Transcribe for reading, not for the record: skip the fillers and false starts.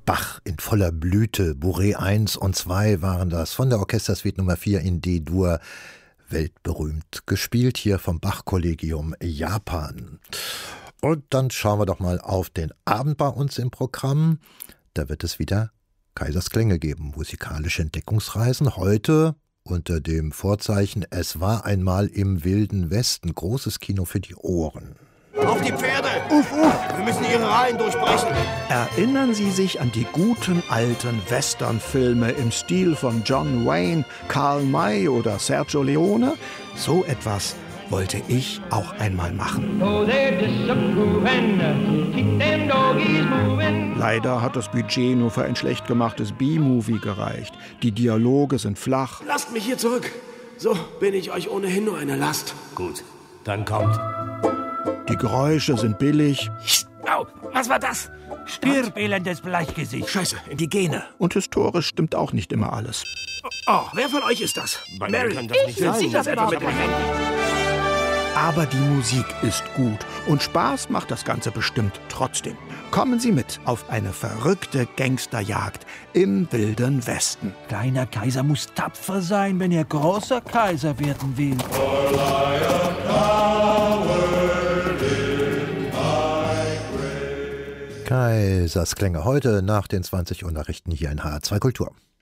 Bach in voller Blüte, Bourrée 1 und 2 waren das, von der Orchestersuite Nummer 4 in D-Dur, weltberühmt gespielt hier vom Bach-Kollegium Japan. Und dann schauen wir doch mal auf den Abend bei uns im Programm. Da wird es wieder Kaisers Klänge geben, musikalische Entdeckungsreisen. Heute unter dem Vorzeichen Es war einmal im Wilden Westen, großes Kino für die Ohren. Auf die Pferde! Uff, uff! Wir müssen ihre Reihen durchbrechen. Erinnern Sie sich an die guten alten Westernfilme im Stil von John Wayne, Karl May oder Sergio Leone? So etwas wollte ich auch einmal machen. Leider hat das Budget nur für ein schlecht gemachtes B-Movie gereicht. Die Dialoge sind flach. Lasst mich hier zurück. So bin ich euch ohnehin nur eine Last. Gut, dann kommt. Die Geräusche sind billig. Au, was war das? Stirb, elendes Bleichgesicht. Scheiße. Die Gene. Und historisch stimmt auch nicht immer alles. Oh, wer von euch ist das? Bei mir kann das nicht sein. Sind Sie das etwa mit dem Handy? Aber die Musik ist gut und Spaß macht das Ganze bestimmt trotzdem. Kommen Sie mit auf eine verrückte Gangsterjagd im Wilden Westen. Kleiner Kaiser muss tapfer sein, wenn er großer Kaiser werden will. Kaisers Klänge heute nach den 20 Uhr Nachrichten hier in HR2 Kultur.